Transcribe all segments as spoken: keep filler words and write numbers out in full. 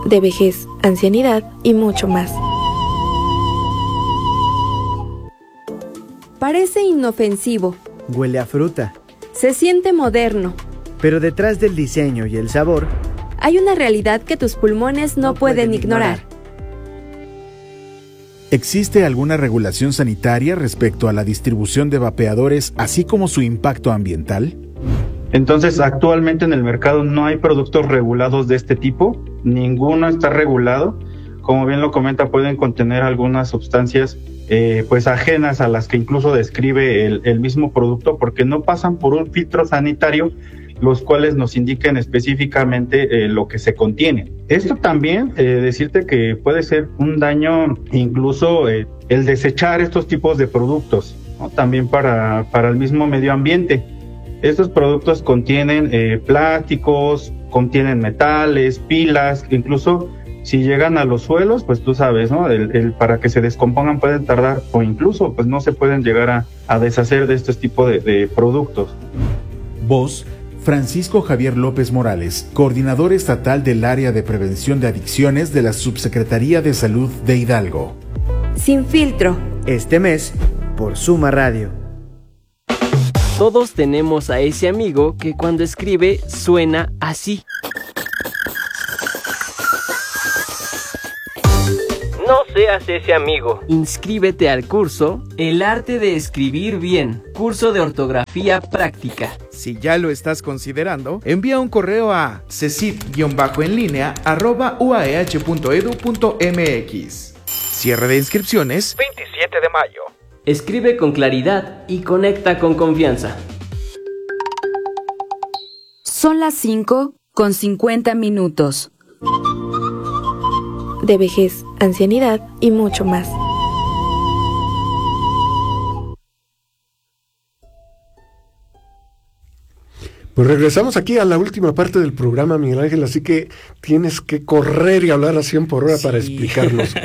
de vejez, ancianidad y mucho más. Parece inofensivo. Huele a fruta. Se siente moderno. Pero detrás del diseño y el sabor, hay una realidad que tus pulmones no, no pueden, pueden ignorar. ignorar. ¿Existe alguna regulación sanitaria respecto a la distribución de vapeadores, así como su impacto ambiental? Entonces, actualmente en el mercado no hay productos regulados de este tipo, ninguno está regulado. Como bien lo comenta, pueden contener algunas sustancias eh, pues ajenas a las que incluso describe el, el mismo producto, porque no pasan por un filtro sanitario, los cuales nos indiquen específicamente eh, lo que se contiene. Esto también, eh, decirte que puede ser un daño, incluso eh, el desechar estos tipos de productos, ¿no? También para, para el mismo medio ambiente. Estos productos contienen eh, plásticos, contienen metales, pilas, incluso si llegan a los suelos, pues tú sabes, ¿no? El, el, para que se descompongan pueden tardar, o incluso pues no se pueden llegar a, a deshacer de estos tipos de, de productos. Voz, Francisco Javier López Morales, coordinador estatal del área de prevención de adicciones de la Subsecretaría de Salud de Hidalgo. Sin filtro. Este mes, por Suma Radio. Todos tenemos a ese amigo que cuando escribe suena así. No seas ese amigo. Inscríbete al curso El arte de escribir bien, curso de ortografía práctica. Si ya lo estás considerando, envía un correo a cecit-enlínea arroba uaeh punto edu punto mx. Cierre de inscripciones veintisiete de mayo. Escribe con claridad y conecta con confianza. Son las cinco con cincuenta minutos. De vejez, ancianidad y mucho más. Pues regresamos aquí a la última parte del programa, Miguel Ángel, así que tienes que correr y hablar a cien por hora sí. para explicarnos.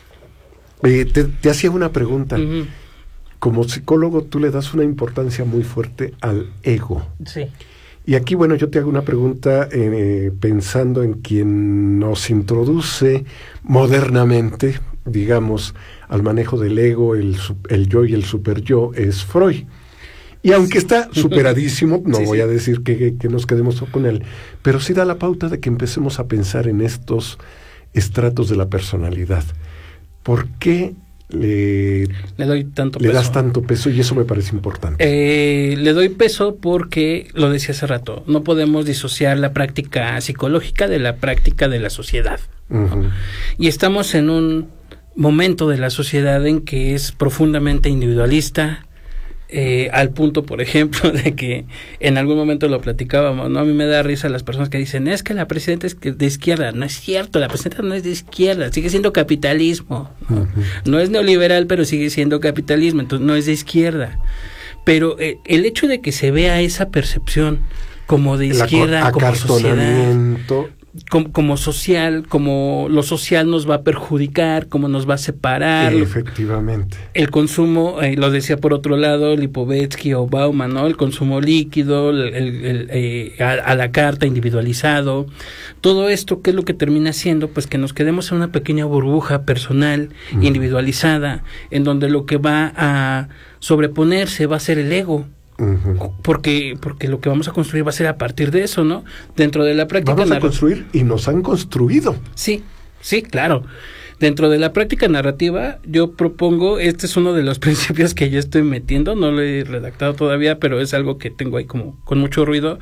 eh, te, te hacía una pregunta. Uh-huh. Como psicólogo, tú le das una importancia muy fuerte al ego. Sí. Y aquí, bueno, yo te hago una pregunta eh, pensando en quien nos introduce modernamente, digamos, al manejo del ego, el, el yo y el superyo, es Freud. Y aunque sí. está superadísimo, no sí, voy sí. a decir que, que nos quedemos con él, pero sí da la pauta de que empecemos a pensar en estos estratos de la personalidad. ¿Por qué le, le doy tanto le peso? das tanto peso? Y eso me parece importante. Eh, le doy peso porque, lo decía hace rato, no podemos disociar la práctica psicológica de la práctica de la sociedad. Uh-huh. Y estamos en un momento de la sociedad en que es profundamente individualista, eh, al punto, por ejemplo, de que en algún momento lo platicábamos, ¿no? A mí me da risa las personas que dicen, es que la presidenta es de izquierda. No es cierto, la presidenta no es de izquierda, sigue siendo capitalismo, ¿no? Uh-huh. No es neoliberal, pero sigue siendo capitalismo, entonces no es de izquierda. Pero eh, el hecho de que se vea esa percepción como de izquierda, como sociedad, como, como social, como lo social nos va a perjudicar, como nos va a separar. Efectivamente. El consumo, eh, lo decía por otro lado Lipovetsky o Bauman, ¿no? El consumo líquido, el, el, el, eh, a, a la carta, individualizado. Todo esto, ¿qué es lo que termina siendo? Pues que nos quedemos en una pequeña burbuja personal, mm. individualizada, en donde lo que va a sobreponerse va a ser el ego. Uh-huh. Porque porque lo que vamos a construir va a ser a partir de eso, ¿no? Dentro de la práctica vamos a narrativa, construir y nos han construido. Sí, sí, claro. Dentro de la práctica narrativa, yo propongo, este es uno de los principios que yo estoy metiendo, no lo he redactado todavía, pero es algo que tengo ahí como con mucho ruido,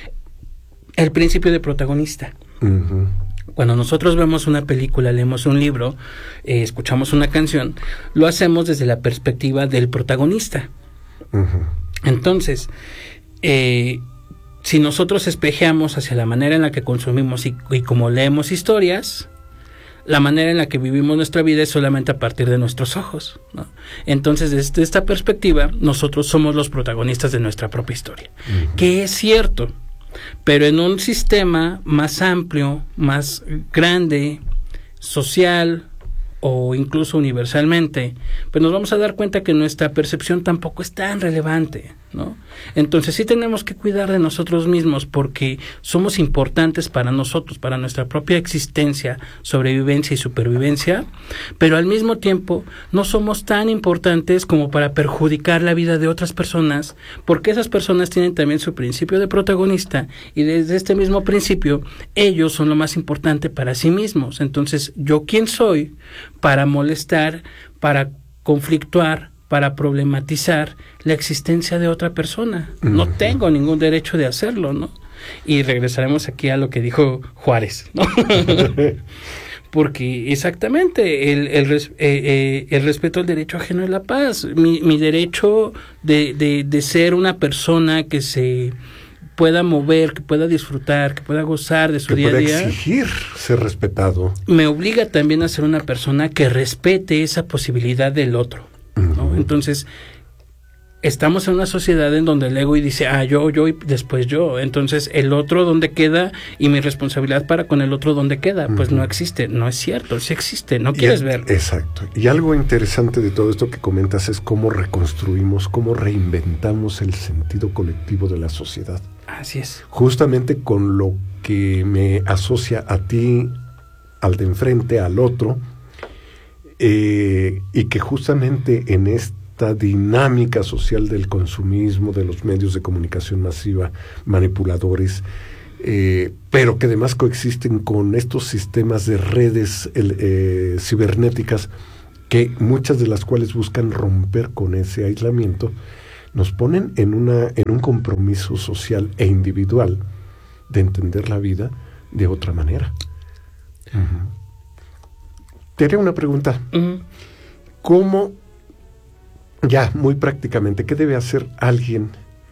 el principio de protagonista. Uh-huh. Cuando nosotros vemos una película, leemos un libro, eh, escuchamos una canción, lo hacemos desde la perspectiva del protagonista. Uh-huh. Entonces, eh, si nosotros espejeamos hacia la manera en la que consumimos y, y como leemos historias, la manera en la que vivimos nuestra vida es solamente a partir de nuestros ojos, ¿no? Entonces, desde esta perspectiva, nosotros somos los protagonistas de nuestra propia historia, uh-huh. que es cierto, pero en un sistema más amplio, más grande, social, o incluso universalmente, pues nos vamos a dar cuenta que nuestra percepción tampoco es tan relevante, ¿no? Entonces sí tenemos que cuidar de nosotros mismos porque somos importantes para nosotros, para nuestra propia existencia, sobrevivencia y supervivencia, pero al mismo tiempo no somos tan importantes como para perjudicar la vida de otras personas, porque esas personas tienen también su principio de protagonista y desde este mismo principio ellos son lo más importante para sí mismos. Entonces, ¿yo quién soy para molestar, para conflictuar, para problematizar la existencia de otra persona? No tengo ningún derecho de hacerlo, ¿no? Y regresaremos aquí a lo que dijo Juárez, ¿no? Porque exactamente el, el, res, eh, eh, el respeto al derecho ajeno es la paz. Mi, mi derecho de, de, de ser una persona que se pueda mover, que pueda disfrutar, que pueda gozar de su que día a pueda día, exigir ser respetado, me obliga también a ser una persona que respete esa posibilidad del otro, ¿no? Uh-huh. Entonces, estamos en una sociedad en donde el ego y dice, ah, yo, yo y después yo. Entonces, el otro dónde queda y mi responsabilidad para con el otro dónde queda. Pues uh-huh. no existe, no es cierto, sí existe, no quieres y, verlo. Exacto. Y algo interesante de todo esto que comentas es cómo reconstruimos, cómo reinventamos el sentido colectivo de la sociedad. Así es. Justamente con lo que me asocia a ti, al de enfrente, al otro, eh, y que justamente en esta dinámica social del consumismo, de los medios de comunicación masiva, manipuladores, eh, pero que además coexisten con estos sistemas de redes eh, cibernéticas, que muchas de las cuales buscan romper con ese aislamiento, nos ponen en una en un compromiso social e individual de entender la vida de otra manera. Uh-huh. Te haré una pregunta. Uh-huh. ¿Cómo, ya muy prácticamente, qué debe hacer alguien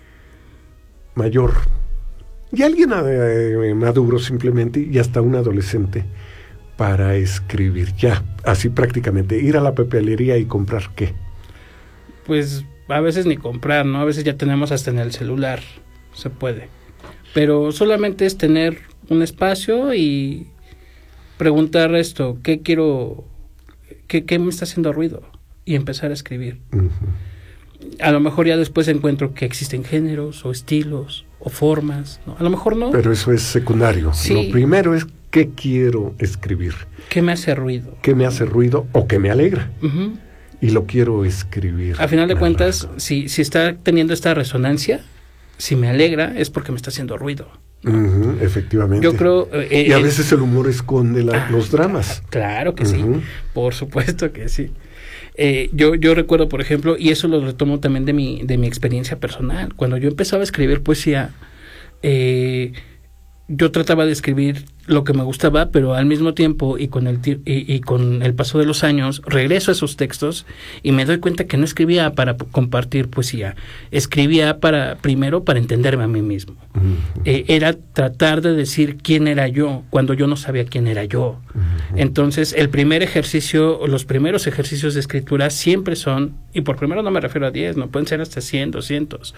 mayor y alguien eh, maduro simplemente y hasta un adolescente para escribir? Ya, así prácticamente, ir a la papelería y comprar ¿qué? Pues a veces ni comprar, ¿no? A veces ya tenemos hasta en el celular, se puede. Pero solamente es tener un espacio y preguntar esto, ¿qué quiero, qué, qué me está haciendo ruido? Y empezar a escribir. Uh-huh. A lo mejor ya después encuentro que existen géneros o estilos o formas, ¿no? A lo mejor no. Pero eso es secundario. Sí. Lo primero es ¿qué quiero escribir? ¿Qué me hace ruido? ¿Qué me hace ruido o qué me alegra? Uh-huh. Y lo quiero escribir. A final de cuentas, si, si está teniendo esta resonancia, si me alegra, es porque me está haciendo ruido. Uh-huh, efectivamente. Yo creo... Eh, y a el, veces el humor esconde la, ah, los dramas. Claro que uh-huh. sí, por supuesto que sí. Eh, yo, yo recuerdo, por ejemplo, y eso lo retomo también de mi, de mi experiencia personal, cuando yo empezaba a escribir poesía, eh, yo trataba de escribir lo que me gustaba, pero al mismo tiempo y con el y, y con el paso de los años regreso a esos textos y me doy cuenta que no escribía para compartir poesía, escribía para primero para entenderme a mí mismo. Uh-huh. Eh, era tratar de decir quién era yo cuando yo no sabía quién era yo. Uh-huh. Entonces el primer ejercicio, los primeros ejercicios de escritura siempre son, y por primero no me refiero a diez, no pueden ser hasta cien, doscientos.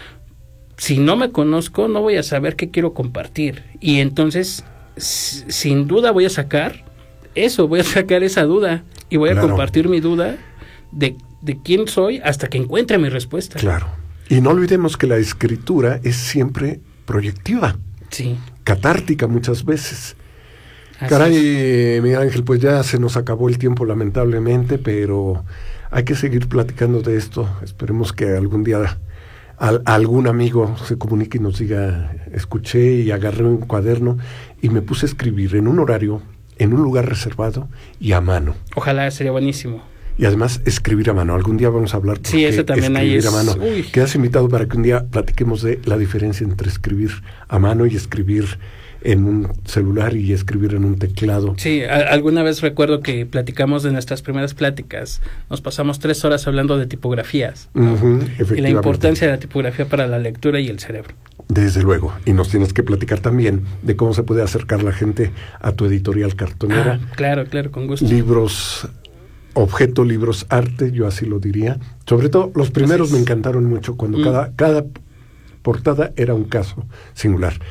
Si no me conozco, no voy a saber qué quiero compartir. Y entonces, s- sin duda voy a sacar eso, voy a sacar esa duda. Y voy claro. a compartir mi duda de, de quién soy hasta que encuentre mi respuesta. Claro. Y no olvidemos que la escritura es siempre proyectiva. Sí. Catártica muchas veces. Así Caray, es. Miguel Ángel, pues ya se nos acabó el tiempo lamentablemente, pero hay que seguir platicando de esto. Esperemos que algún día... Al, algún amigo se comunique y nos diga, escuché y agarré un cuaderno y me puse a escribir en un horario, en un lugar reservado y a mano. Ojalá, sería buenísimo. Y además escribir a mano. Algún día vamos a hablar de sí, eso también escribir ahí es... a mano. Uy. Quedas invitado para que un día platiquemos de la diferencia entre escribir a mano y escribir en un celular y escribir en un teclado. Sí, a- alguna vez recuerdo que platicamos de nuestras primeras pláticas, nos pasamos tres horas hablando de tipografías, ¿no? Uh-huh, y la importancia de la tipografía para la lectura y el cerebro. Desde luego, y nos tienes que platicar también de cómo se puede acercar la gente a tu editorial cartonera. Ah, claro, claro, con gusto. Libros, objeto, libros, arte, yo así lo diría. Sobre todo, los primeros me encantaron mucho cuando mm. cada, cada portada era un caso singular.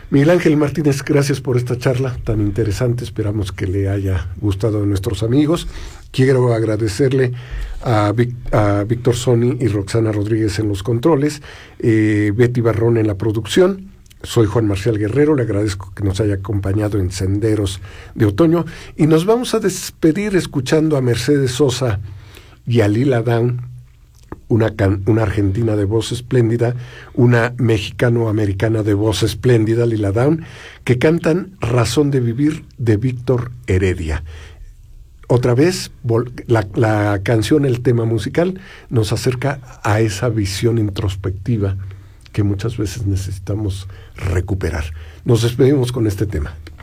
Miguel Ángel Martínez, gracias por esta charla tan interesante, esperamos que le haya gustado a nuestros amigos. Quiero agradecerle a, Vic, a Víctor Sony y Roxana Rodríguez en los controles, eh, Betty Barrón en la producción. Soy Juan Marcial Guerrero, le agradezco que nos haya acompañado en Senderos de Otoño y nos vamos a despedir escuchando a Mercedes Sosa y a Lila Downs, una, can, una argentina de voz espléndida, una mexicano-americana de voz espléndida, Lila Downs, que cantan Razón de Vivir de Víctor Heredia. Otra vez, la, la canción, el tema musical, nos acerca a esa visión introspectiva que muchas veces necesitamos recuperar. Nos despedimos con este tema.